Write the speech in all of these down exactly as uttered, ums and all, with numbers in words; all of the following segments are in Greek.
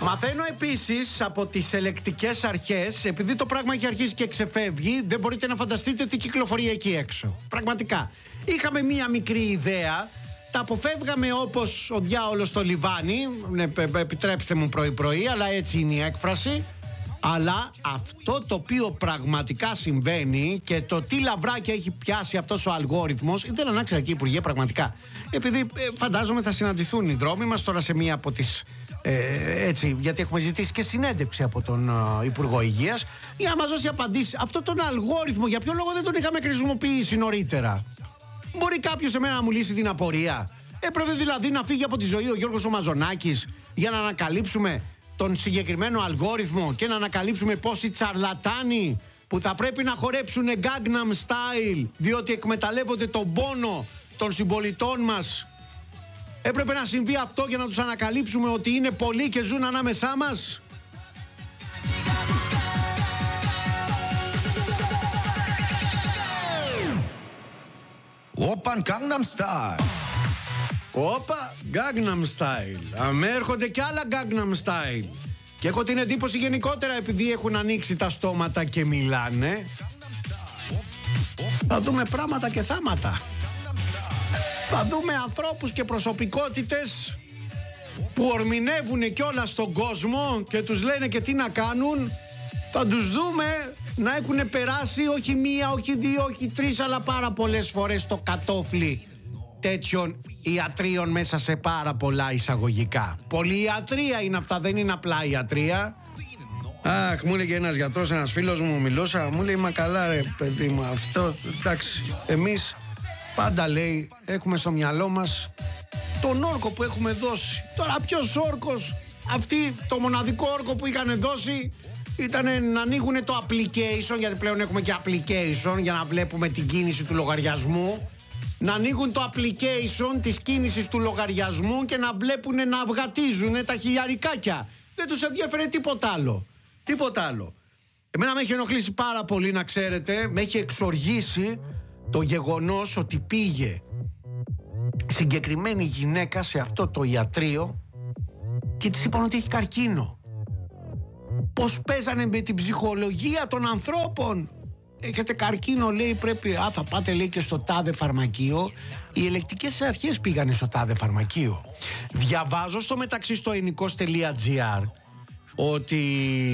Μαθαίνω επίσης από τις ελεκτικές αρχές, επειδή το πράγμα έχει αρχίσει και ξεφεύγει, δεν μπορείτε να φανταστείτε τι κυκλοφορεί εκεί έξω. Πραγματικά. Είχαμε μία μικρή ιδέα, τα αποφεύγαμε όπως ο διάολος στο λιβάνι, επιτρέψτε μου πρωί-πρωί, αλλά έτσι είναι η έκφραση. Αλλά αυτό το οποίο πραγματικά συμβαίνει και το τι λαβράκια έχει πιάσει αυτός ο αλγόριθμος, ήθελα να ξέρω, κύριε Υπουργέ, πραγματικά. Επειδή ε, φαντάζομαι θα συναντηθούν οι δρόμοι μας τώρα σε μία από τις. Ε, έτσι, γιατί έχουμε ζητήσει και συνέντευξη από τον ε, Υπουργό Υγείας για να μας δώσει απαντήσεις. Αυτό τον αλγόριθμο, για ποιο λόγο δεν τον είχαμε χρησιμοποιήσει νωρίτερα? Μπορεί κάποιος εμένα να μου λύσει την απορία? Έπρεπε δηλαδή να φύγει από τη ζωή ο Γιώργος ο Μαζονάκης για να ανακαλύψουμε τον συγκεκριμένο αλγόριθμο και να ανακαλύψουμε πόσοι τσαρλατάνοι που θα πρέπει να χορέψουν Gangnam Style διότι εκμεταλλεύονται τον πόνο των συμπολιτών μας. Έπρεπε να συμβεί αυτό για να τους ανακαλύψουμε ότι είναι πολλοί και ζουν ανάμεσά μας. Όπαν Gangnam Style. Όπα, Gangnam Style. Αμέ έρχονται κι άλλα Gangnam Style. Και έχω την εντύπωση γενικότερα, επειδή έχουν ανοίξει τα στόματα και μιλάνε, θα δούμε πράγματα και θάματα. Θα δούμε ανθρώπους και προσωπικότητες που ορμηνεύουν κιόλας στον κόσμο και τους λένε και τι να κάνουν. Θα τους δούμε να έχουν περάσει όχι μία, όχι δύο, όχι τρεις, αλλά πάρα πολλές φορές το κατόφλι τέτοιων ιατρίων μέσα σε πάρα πολλά εισαγωγικά. Πολυιατρία είναι αυτά, δεν είναι απλά ιατρία. Αχ, μου έλεγε ένας γιατρός, ένας φίλος μου, μιλούσα, μου λέει, μα καλά ρε παιδί μου, αυτό, εντάξει, εμείς πάντα, λέει, έχουμε στο μυαλό μας τον όρκο που έχουμε δώσει. Τώρα ποιος όρκος? Αυτοί το μοναδικό όρκο που είχαν δώσει ήταν να ανοίγουν το application, γιατί πλέον έχουμε και application για να βλέπουμε την κίνηση του λογαριασμού. Να ανοίγουν το application της κίνησης του λογαριασμού και να βλέπουν να αυγατίζουν τα χιλιαρικάκια. Δεν τους ενδιαφέρει τίποτα άλλο. Τίποτα άλλο. Εμένα με έχει ενοχλήσει πάρα πολύ, να ξέρετε, με έχει εξοργήσει το γεγονός ότι πήγε συγκεκριμένη γυναίκα σε αυτό το ιατρείο και της είπαν ότι έχει καρκίνο. Πώς παίζανε με την ψυχολογία των ανθρώπων. Έχετε καρκίνο, λέει, πρέπει, α, θα πάτε, λέει, και στο τάδε φαρμακείο. Οι ελεκτικές αρχές πήγανε στο τάδε φαρμακείο. Διαβάζω στο μεταξύ στο ενικός τελεία τζι άρ ότι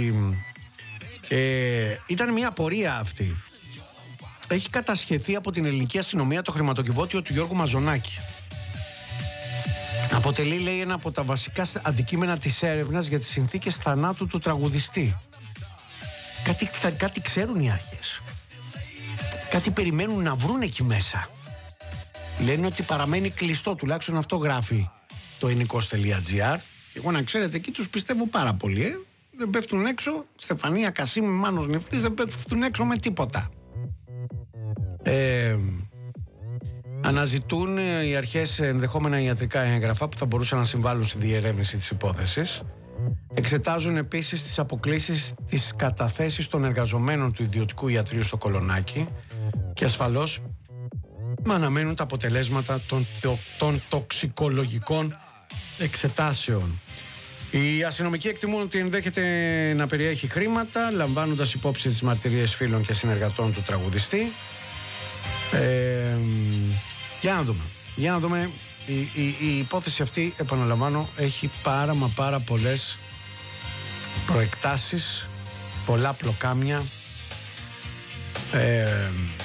ε, ήταν μια απορία αυτή. Έχει κατασχεθεί από την ελληνική αστυνομία το χρηματοκιβώτιο του Γιώργου Μαζονάκη. Αποτελεί, λέει, ένα από τα βασικά αντικείμενα της έρευνας για τις συνθήκες θανάτου του τραγουδιστή. Κάτι, θα, κάτι ξέρουν οι αρχές. Κάτι περιμένουν να βρουν εκεί μέσα. Λένε ότι παραμένει κλειστό, τουλάχιστον αυτό γράφει το ενικός τελεία τζι άρ. Εγώ, να ξέρετε, εκεί τους πιστεύω πάρα πολύ, ε. Δεν πέφτουν έξω. Στεφανία Κασίμη, Μάνος Νεφτής, δεν πέφτουν έξω με τίποτα. Ε, αναζητούν οι αρχές ενδεχόμενα ιατρικά έγγραφα που θα μπορούσαν να συμβάλλουν στη διερεύνηση της υπόθεσης. Εξετάζουν επίσης τις αποκλίσεις της καταθέσεις των εργαζομένων του ιδιωτικού ιατρείου στο Κολονάκι και ασφαλώς με αναμένουν τα αποτελέσματα των, των τοξικολογικών εξετάσεων. Οι αστυνομικοί εκτιμούν ότι ενδέχεται να περιέχει χρήματα, λαμβάνοντας υπόψη τις μαρτυρίες φίλων και συνεργατών του τραγουδιστή. Ε, για να δούμε. Για να δούμε. Η, η, η υπόθεση αυτή, επαναλαμβάνω, έχει πάρα μα πάρα πολλές προεκτάσεις, πολλά πλοκάμια. Ε,